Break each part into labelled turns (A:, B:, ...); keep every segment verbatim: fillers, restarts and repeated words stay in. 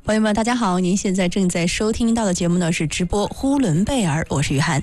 A: 朋友们大家好，您现在正在收听到的节目呢是直播呼伦贝尔，我是雨涵。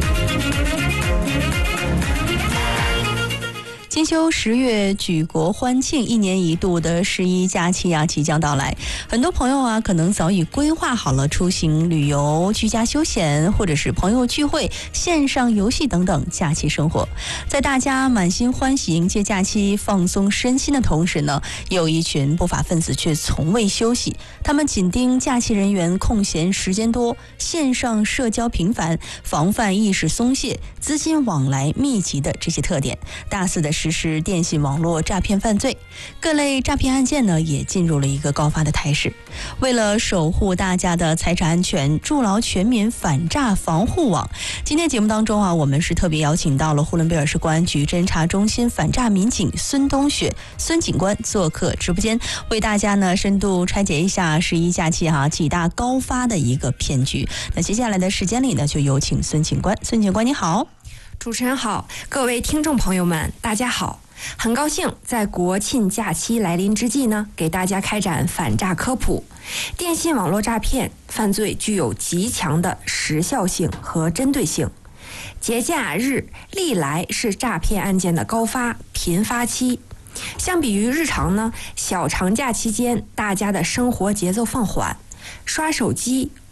A: 金秋十月，举国欢庆，一年一度的十一假期啊即将到来。很多朋友啊可能早已规划好了出行旅游、居家休闲，或者是朋友聚会、线上游戏等等假期生活。在大家满心欢喜迎接假期、放松身心的同时呢，也有一群不法分子却从未休息。他们紧盯假期人员空闲时间多、线上社交频繁、防范意识松懈、资金往来密集的这些特点，大肆的实施电信网络诈骗犯罪，各类诈骗案件呢也进入了一个高发的态势。为了守护大家的财产安全，筑牢全民反诈防护网，今天节目当中啊，我们是特别邀请到了呼伦贝尔市公安局侦查中心反诈民警孙东雪孙警官做客直播间，为大家呢深度拆解一下十一假期哈、啊、几大高发的一个骗局。那接下来的时间里呢，就有请孙警官。孙警官你好。
B: 主持人好，各位听众朋友们大家好，很高兴在国庆假期来临之际呢，给大家开展反诈科普。电信网络诈骗犯罪具有极强的时效性和针对性，节假日历来是诈骗案件的高发频发期。相比于日常呢，小长假期间大家的生活节奏放缓，刷手机、